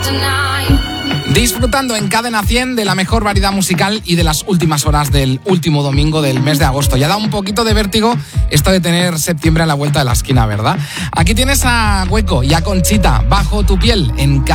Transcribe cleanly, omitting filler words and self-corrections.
Disfrutando en Cadena 100 de la mejor variedad musical y de las últimas horas del último domingo del mes de agosto. Ya da un poquito de vértigo esto de tener septiembre a la vuelta de la esquina, ¿verdad? Aquí tienes a Hueco y a Conchita, Bajo tu piel, en Cadena.